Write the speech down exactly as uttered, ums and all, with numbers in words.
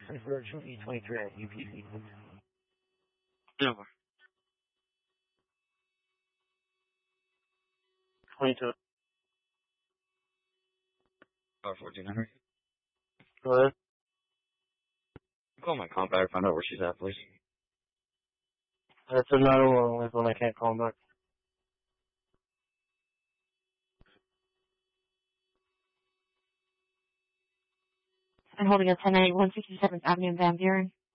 Virgin E twenty-three at U P C. Number. twenty-two. Or fourteen hundred. Go ahead. Call my contact, find out where she's at, please. That's another one with when I can't call him back. I'm holding a ten eighty-one sixty-seventh Avenue in Van Buren.